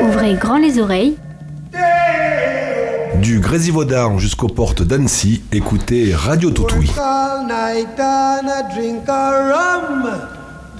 Ouvrez grand les oreilles. Du Grésivaudan jusqu'aux portes d'Annecy, écoutez Radio Toutouille. All night and I drink a rum.